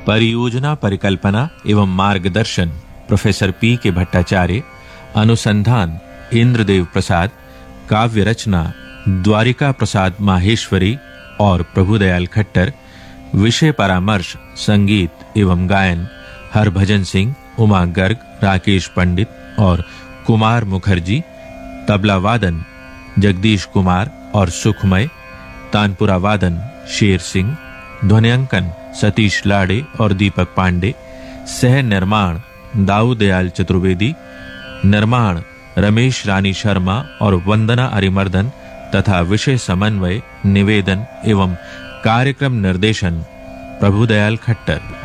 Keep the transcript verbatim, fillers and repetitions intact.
परियोजना परिकल्पना एवं मार्गदर्शन प्रोफेसर पी के भट्टाचार्य। अनुसंधान इंद्रदेव प्रसाद। काव्य रचना द्वारिका प्रसाद माहेश्वरी और प्रभुदयाल खट्टर। विषय परामर्श संगीत एवं गायन हरभजन सिंह, उमा गर्ग, राकेश पंडित और कुमार मुखर्जी। तबला वादन जगदीश कुमार और सुखमय। तानपुरा वादन शेर सिंह। ध्वनियांकन सतीश लाड़े और दीपक पांडे। सह निर्माण दाऊ दयाल चतुर्वेदी। निर्माण रमेश रानी शर्मा और वंदना अरिमर्दन तथा विषय समन्वय, निवेदन एवं कार्यक्रम निर्देशन प्रभुदयाल खट्टर।